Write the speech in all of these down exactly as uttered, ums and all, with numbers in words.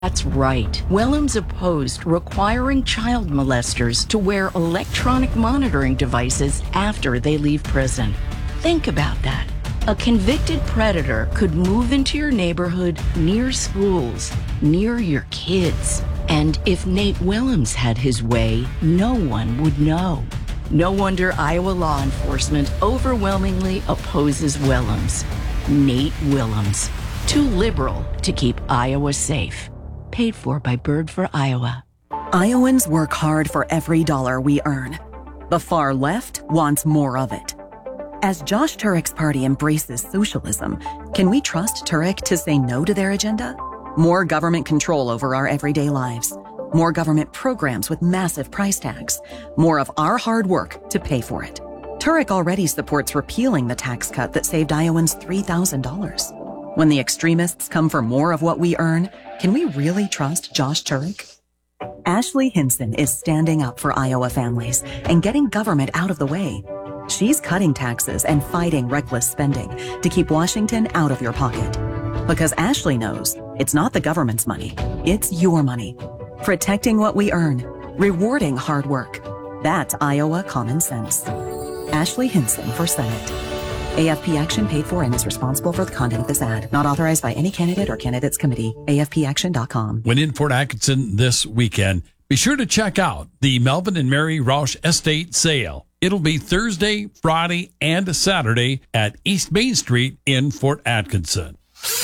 That's right. Willems opposed requiring child molesters to wear electronic monitoring devices after they leave prison. Think about that. A convicted predator could move into your neighborhood near schools, near your kids. And if Nate Willems had his way, no one would know. No wonder Iowa law enforcement overwhelmingly opposes Willems. Nate Willems. Too liberal to keep Iowa safe. Paid for by Bird for Iowa. Iowans work hard for every dollar we earn. The far left wants more of it. As Josh Turek's party embraces socialism, can we trust Turek to say no to their agenda? More government control over our everyday lives. More government programs with massive price tags. More of our hard work to pay for it. Turek already supports repealing the tax cut that saved Iowans three thousand dollars. When the extremists come for more of what we earn, can we really trust Josh Turek? Ashley Hinson is standing up for Iowa families and getting government out of the way. She's cutting taxes and fighting reckless spending to keep Washington out of your pocket. Because Ashley knows it's not the government's money, it's your money. Protecting what we earn, rewarding hard work. That's Iowa common sense. Ashley Hinson for Senate. A F P Action paid for and is responsible for the content of this ad. Not authorized by any candidate or candidates committee. A F P action dot com. When in Fort Atkinson this weekend, be sure to check out the Melvin and Mary Roush Estate Sale. It'll be Thursday, Friday, and Saturday at East Main Street in Fort Atkinson.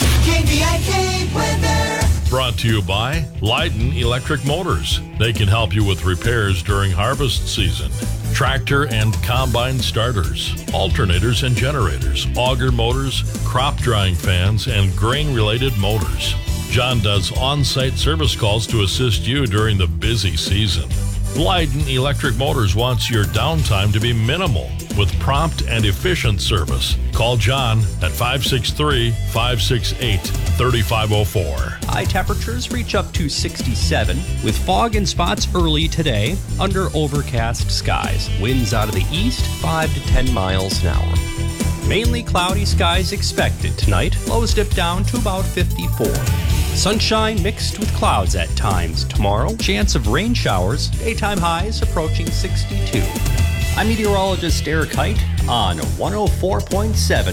K V I K weather. Brought to you by Leiden Electric Motors. They can help you with repairs during harvest season. Tractor and combine starters, alternators and generators, auger motors, crop drying fans, and grain-related motors. John does on-site service calls to assist you during the busy season. Leiden Electric Motors wants your downtime to be minimal with prompt and efficient service. Call John at five six three, five six eight, three five zero four. High temperatures reach up to sixty-seven with fog and spots early today under overcast skies. Winds out of the east, five to ten miles an hour. Mainly cloudy skies expected tonight. Lows dip down to about fifty-four. Sunshine mixed with clouds at times tomorrow. Chance of rain showers. Daytime highs approaching sixty-two. I'm meteorologist Eric Height on one oh four point seven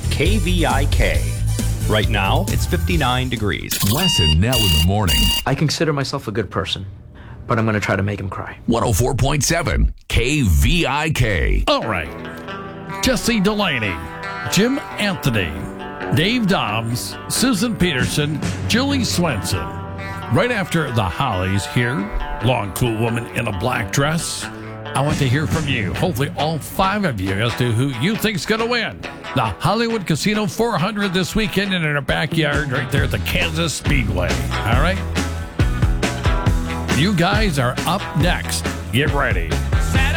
K V I K. Right now, it's fifty-nine degrees. Wes and Nell in the morning. I consider myself a good person, but I'm going to try to make him cry. one oh four point seven K V I K. All right. Jesse Delaney, Jim Anthony, Dave Dobbs, Susan Peterson, Julie Swenson. Right after the Hollies here, long, cool woman in a black dress. I want to hear from you, hopefully all five of you, as to who you think's going to win the Hollywood Casino four hundred this weekend in our backyard right there at the Kansas Speedway. All right? You guys are up next. Get ready.